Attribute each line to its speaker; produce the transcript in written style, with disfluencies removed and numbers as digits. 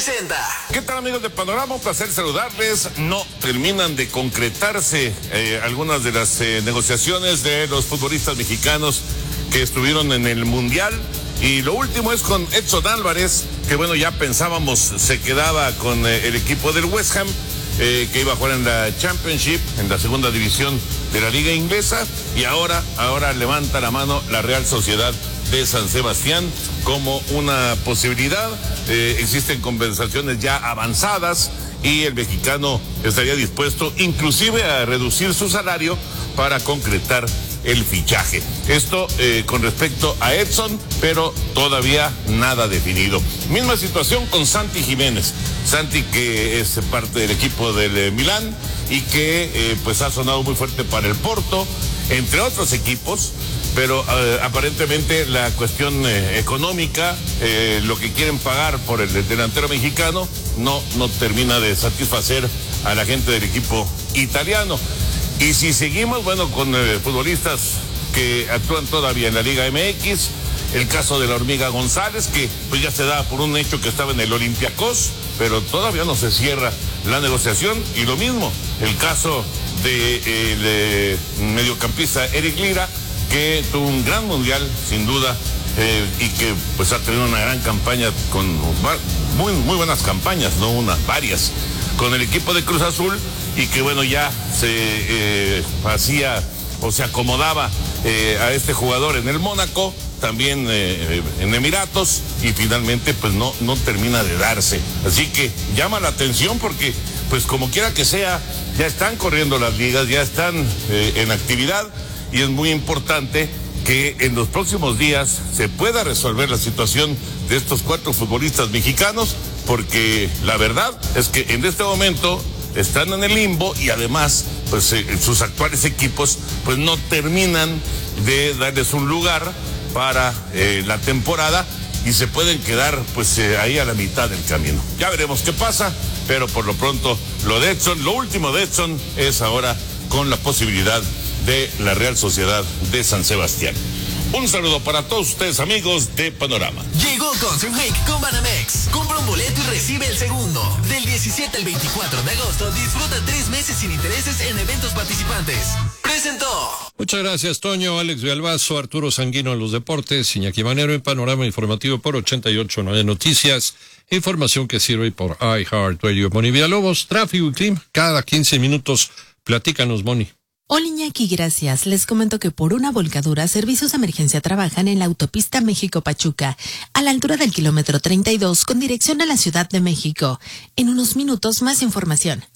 Speaker 1: presenta.
Speaker 2: ¿Qué tal, amigos de Panorama? Un placer saludarles. No terminan de concretarse algunas de las negociaciones de los futbolistas mexicanos que estuvieron en el Mundial. Y lo último es con Edson Álvarez, que bueno, ya pensábamos se quedaba con el equipo del West Ham, que iba a jugar en la Championship, en la segunda división de la Liga Inglesa, y ahora levanta la mano la Real Sociedad de San Sebastián como una posibilidad. Existen conversaciones ya avanzadas y el mexicano estaría dispuesto inclusive a reducir su salario para concretar el fichaje. Esto con respecto a Edson, pero todavía nada definido. Misma situación con Santi Jiménez. Santi, que es parte del equipo del Milán y que pues ha sonado muy fuerte para el Porto, entre otros equipos, pero aparentemente la cuestión económica, lo que quieren pagar por el delantero mexicano, no termina de satisfacer a la gente del equipo italiano. Y si seguimos, bueno, con futbolistas que actúan todavía en la Liga MX, el caso de la Hormiga González, que pues ya se da por un hecho que estaba en el Olympiacos, pero todavía no se cierra la negociación. Y lo mismo, el caso de mediocampista Eric Lira, que tuvo un gran mundial, sin duda, y que pues ha tenido una gran campaña, con muy buenas campañas, no unas, varias, con el equipo de Cruz Azul, y que bueno, ya se hacía o se acomodaba a este jugador en el Mónaco, también en Emiratos, y finalmente pues no termina de darse. Así que llama la atención porque pues como quiera que sea, ya están corriendo las ligas, ya están en actividad, y es muy importante que en los próximos días se pueda resolver la situación de estos 4 futbolistas mexicanos, porque la verdad es que en este momento están en el limbo y además pues sus actuales equipos pues no terminan de darles un lugar para la temporada y se pueden quedar pues ahí a la mitad del camino. Ya veremos qué pasa, pero por lo pronto lo de Edson, lo último de Edson es ahora con la posibilidad de la Real Sociedad de San Sebastián. Un saludo para todos ustedes, amigos de Panorama.
Speaker 1: Llegó Country Week con Banamex. Compra un boleto y recibe el segundo. Del 17 al 24 de agosto, disfruta 3 meses sin intereses en eventos participantes. Presentó.
Speaker 3: Muchas gracias, Toño, Alex Villalbazo, Arturo Sanguino en los deportes, Iñaki Manero en Panorama Informativo por 88.9 Noticias. Información que sirve por iHeartRadio. Moni Villalobos, tráfico y clima, cada 15 minutos. Platícanos, Moni.
Speaker 4: Hola, Iñaki, gracias. Les comento que por una volcadura, servicios de emergencia trabajan en la autopista México-Pachuca, a la altura del kilómetro 32, con dirección a la Ciudad de México. En unos minutos, más información.